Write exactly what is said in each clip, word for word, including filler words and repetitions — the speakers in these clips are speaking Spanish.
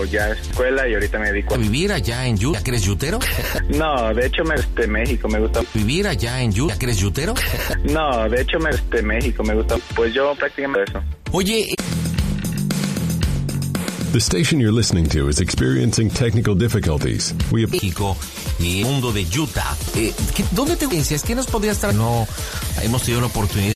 pues ya es escuela y ahorita me dedico a vivir allá en Utah. ¿Ya que eres yutero? No, de hecho me de México, me gusta vivir allá en Utah. ¿Ya que eres yutero? No, de hecho me de México, me gusta, pues yo prácticamente eso. Oye, The station you're listening to is experiencing technical difficulties. We have... México y el mundo de Utah. Eh, ¿qué, ¿Dónde te piensas? ¿Qué nos podría estar? No, hemos tenido la oportunidad.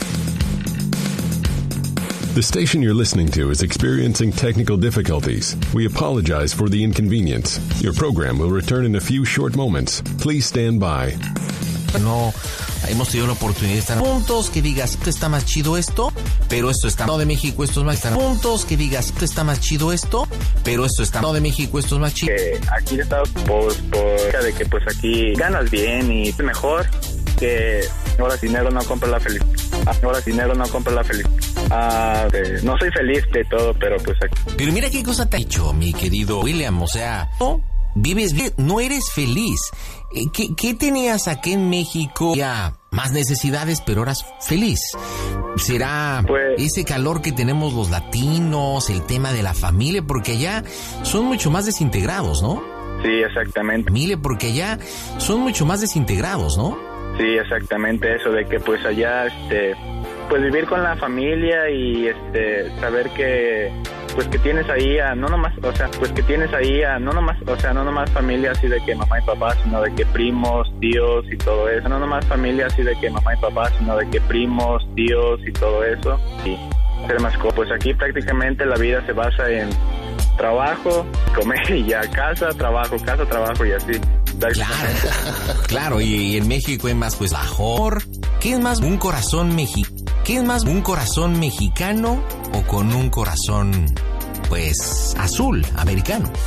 The station you're listening to is experiencing technical difficulties. We apologize for the inconvenience. Your program will return in a few short moments. Please stand by. No, hemos tenido la oportunidad de estar juntos, que digas, esto está más chido esto, pero esto está no de México, esto es más chido. Juntos, que digas, esto está más chido esto, pero esto está no de México, esto es más chido. Que aquí he estado por, por de que pues aquí ganas bien y es mejor que ahora dinero no compra la felicidad. Ahora dinero no compra la felicidad. Ah, de, no soy feliz de todo, pero pues aquí. Pero mira qué cosa te ha dicho, mi querido William, o sea, no vives bien, no eres feliz. ¿Qué, qué tenías aquí en México? Ya, más necesidades, pero eras feliz. ¿Será pues, ese calor que tenemos los latinos, el tema de la familia? Porque allá son mucho más desintegrados, ¿no? Sí, exactamente. Familia, porque allá son mucho más desintegrados, ¿no? Sí, exactamente eso, de que pues allá, este, pues vivir con la familia y este, saber que, pues que tienes ahí a, no nomás, o sea, pues que tienes ahí a, no nomás, o sea, no nomás familia así de que mamá y papá, sino de que primos, tíos y todo eso, no nomás familia así de que mamá y papá, sino de que primos, tíos y todo eso, y hacer más cosas. Pues aquí prácticamente la vida se basa en trabajo, comer y ya, casa, trabajo, casa, trabajo y así. Claro, claro, y, y en México hay más, pues, mejor. ¿Qué es más, un corazón mexicano? ¿Qué es más, un corazón mexicano o con un corazón, pues, azul, americano?